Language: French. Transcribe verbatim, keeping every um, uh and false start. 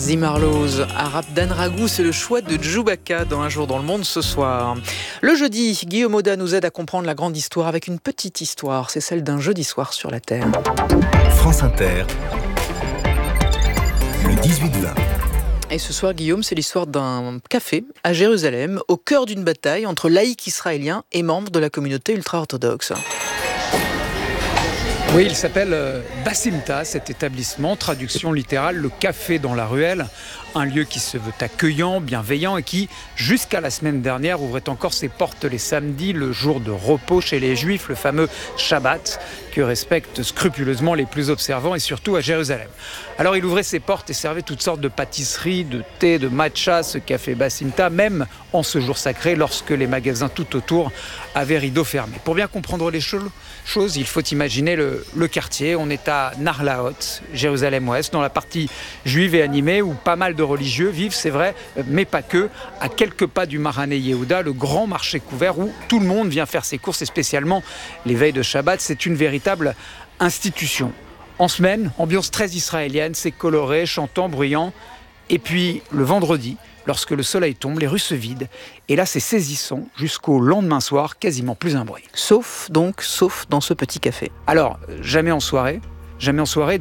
Zimarloz, Arab Dan Ragou, c'est le choix de Djoubaka dans Un jour dans le monde ce soir. Le jeudi, Guillaume Auda nous aide à comprendre la grande histoire avec une petite histoire, c'est celle d'un jeudi soir sur la Terre. France Inter, le dix-huit vingt. Et ce soir, Guillaume, c'est l'histoire d'un café à Jérusalem, au cœur d'une bataille entre laïcs israéliens et membres de la communauté ultra-orthodoxe. Oui, il s'appelle Bassimta, cet établissement, traduction littérale, le café dans la ruelle. Un lieu qui se veut accueillant, bienveillant et qui, jusqu'à la semaine dernière, ouvrait encore ses portes les samedis, le jour de repos chez les Juifs, le fameux Shabbat, que respectent scrupuleusement les plus observants et surtout à Jérusalem. Alors il ouvrait ses portes et servait toutes sortes de pâtisseries, de thé, de matcha, ce café Bassimta, même en ce jour sacré, lorsque les magasins tout autour avaient rideau fermé. Pour bien comprendre les choses, il faut imaginer le, le quartier. On est à Narlaot, Jérusalem-Ouest, dans la partie juive et animée, où pas mal de religieux vivent, c'est vrai, mais pas que, à quelques pas du Mahané Yehuda, le grand marché couvert où tout le monde vient faire ses courses, et spécialement les veilles de Shabbat. C'est une véritable institution. En semaine, ambiance très israélienne, c'est coloré, chantant, bruyant. Et puis, le vendredi, lorsque le soleil tombe, les rues se vident. Et là, c'est saisissant, jusqu'au lendemain soir, quasiment plus un bruit. Sauf, donc, sauf dans ce petit café. Alors, jamais en soirée. Jamais en soirée,